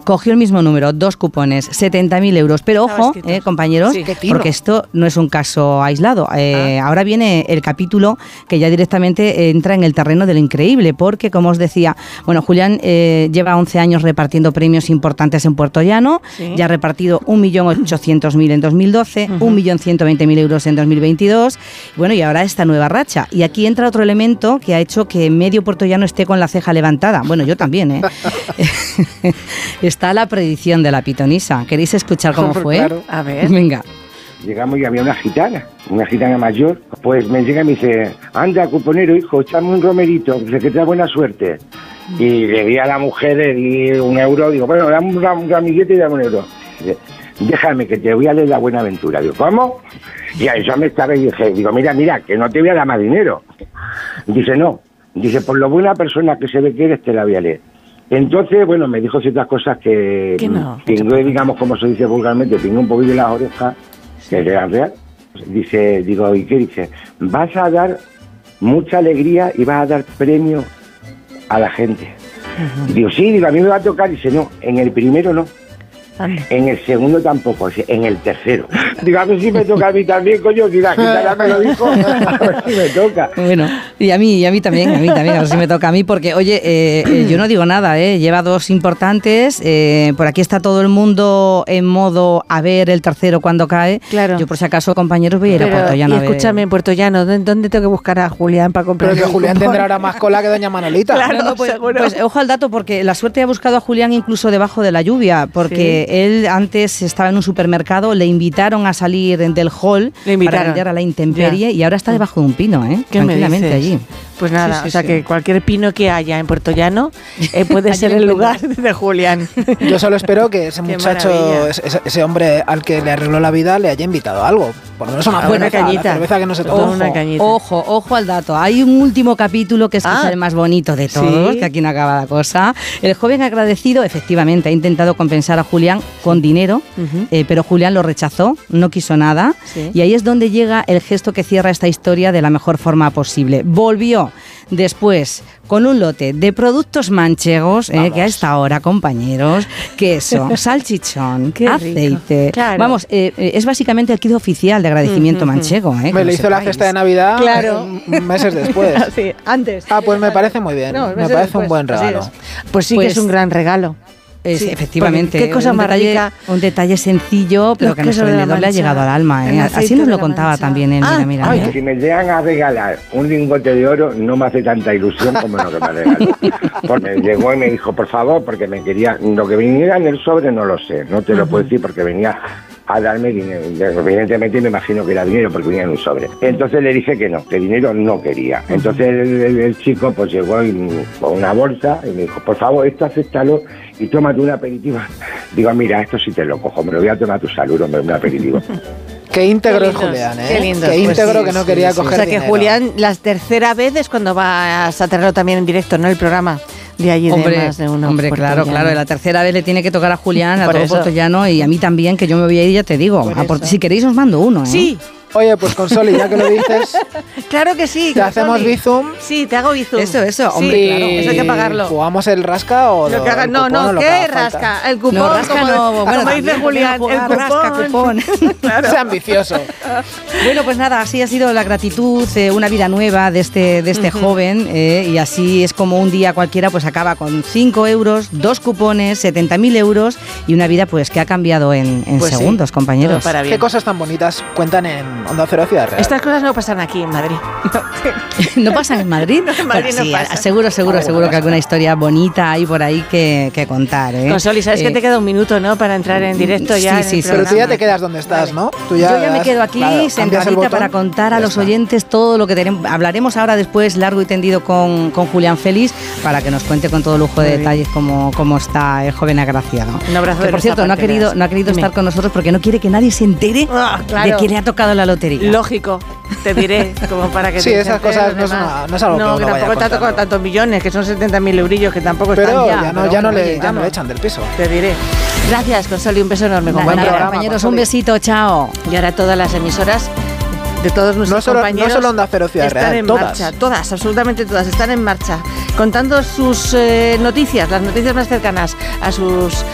cogió el mismo número, 2 cupones, 70.000 euros. Pero ojo, compañeros, porque esto no es un caso aislado. Ahora viene el capítulo que ya directamente entra en el terreno de lo increíble, porque, como os decía, bueno, Julián lleva 11 años repartiendo premios importantes en Puerto Llano, ya ha repartido 1.800.000 en 2012, 1.120.000 euros en 2022, bueno, y ahora esta nueva racha. Y aquí entra otro elemento que ha hecho que medio puertollano esté con la ceja levantada. Bueno, yo también, ¿eh? Está la predicción de la pitonisa. ¿Queréis escuchar cómo fue? Claro. A ver. Venga. Llegamos y había una gitana mayor. Pues me llega y me dice, anda, cuponero, hijo, échame un romerito, que te da buena suerte. Y le di a la mujer, le di 1 euro, digo, bueno, dame un ramillete y dame 1 euro. Dice, déjame que te voy a leer la buena aventura. Digo, ¿cómo? Y a eso me estaba y dije, digo, mira, que no te voy a dar más dinero. Dice, no. Dice, por lo buena persona que se ve que eres, te la voy a leer. Entonces, bueno, me dijo ciertas cosas que tengo, digamos, como se dice vulgarmente, tengo un poquillo de las orejas, que eran real. Dice, digo, ¿y qué dice? Vas a dar mucha alegría y vas a dar premio a la gente. Digo, sí, digo, a mí me va a tocar. Dice, no, en el primero no. En el segundo tampoco, en el tercero. Digo, a ver si me toca a mí también, coño, si la gitana me lo dijo, a ver si me toca. Bueno, y a mí también, a ver si me toca a mí, porque, oye, yo no digo nada, lleva 2 importantes, por aquí está todo el mundo en modo a ver el tercero cuando cae. Claro. Yo, por si acaso, compañeros, voy a ir a Puerto Llano. Y escúchame, en Puerto Llano, ¿dónde tengo que buscar a Julián para comprar? Pero que Julián tendrá ahora más cola que doña Manolita. Claro, no, pues ojo al dato, porque la suerte ha buscado a Julián incluso debajo de la lluvia, porque él antes estaba en un supermercado, le invitaron a salir del hall para vender a la intemperie y ahora está debajo de un pino, tranquilamente allí. Pues nada, o sea que cualquier pino que haya en Puerto Llano puede ser el lugar de Julián. Yo solo espero que ese muchacho, ese hombre al que le arregló la vida, le haya invitado a algo. Por lo menos una buena cañita. La cerveza que no se toma. Ojo al dato. Hay un último capítulo que es quizá el más bonito de todos, que aquí no acaba la cosa. El joven agradecido, efectivamente, ha intentado compensar a Julián con dinero, pero Julián lo rechazó, no quiso nada. Y ahí es donde llega el gesto que cierra esta historia de la mejor forma posible. Volvió después con un lote de productos manchegos, que a esta hora, compañeros, queso, salchichón, aceite. Claro. Vamos, es básicamente el kit oficial de agradecimiento manchego. Me lo hizo la cesta de Navidad meses después. Sí, antes. Pues me parece muy bien. Me parece después un buen regalo. Pues sí que es un gran regalo. Efectivamente. Qué cosa más rica. Un detalle sencillo, pero que a nuestro vendedor le ha llegado al alma. Así nos lo contaba también él. Mira. Si me llegan a regalar un lingote de oro, no me hace tanta ilusión como lo que me regaló. Porque llegó y me dijo, por favor, porque me quería... Lo que viniera en el sobre no lo sé, no te lo puedo decir porque venía a darme dinero. Evidentemente me imagino que era dinero porque venía en un sobre. Entonces le dije que no, que dinero no quería. Entonces el chico pues llegó con una bolsa y me dijo, por favor, esto acéptalo y tómate un aperitivo. Digo, mira, esto sí te lo cojo, me lo voy a tomar a tu salud, hombre, un aperitivo. Qué íntegro es Julián, Qué lindo. Qué íntegro que no quería coger dinero. O sea que Julián, la tercera vez es cuando vas a tenerlo también en directo, ¿no? El programa de allí de más de uno. Hombre, claro. La tercera vez le tiene que tocar a Julián, a todo Puerto Llano y a mí también, que yo me voy a ir, ya te digo. Si queréis os mando uno, Sí. Oye, pues Consoli, ya que lo dices... Claro que sí. ¿Te hacemos Bizum? Sí, te hago Bizum. Eso, hombre, claro. Eso hay que pagarlo. ¿Jugamos el rasca o lo que haga? No, ¿qué rasca? El cupón, como dice Julián, el cupón. Claro. Es ambicioso. Bueno, pues nada, así ha sido la gratitud, una vida nueva de este joven, y así es como un día cualquiera pues acaba con 5 euros, 2 cupones, 70.000 euros y una vida pues que ha cambiado en segundos, compañeros. ¿Qué cosas tan bonitas cuentan en Onda Cero Ciudad Real? Estas cosas no pasan aquí en Madrid. ¿No pasan en Madrid? No, en Madrid no pasa. Seguro que alguna historia bonita hay por ahí que contar. Consoli, sabes que te queda un minuto, ¿no? Para entrar en directo ya. Sí. Pero tú ya te quedas donde estás, ¿no? Yo ya me quedo aquí sentadita para contar a los oyentes todo lo que tenemos. Hablaremos ahora después largo y tendido con Julián Félix para que nos cuente con todo lujo de detalles cómo está el joven agraciado. Un abrazo. Que, por cierto, no ha querido estar con nosotros porque no quiere que nadie se entere de que le ha tocado la lotería. Lógico, te diré, como para que... Sí, esas cosas no es algo que que tampoco te ha tocado tantos millones, que son 70.000 eurillos, que tampoco pero están ya no le echan del piso. Te diré. Gracias, Consoli, un beso enorme. Compañeros, un besito, chao. Y ahora todas las emisoras de todos nuestros compañeros... No solo Onda Cero Ciudad Real, en marcha, todas, absolutamente todas, están en marcha, contando sus noticias, las noticias más cercanas a sus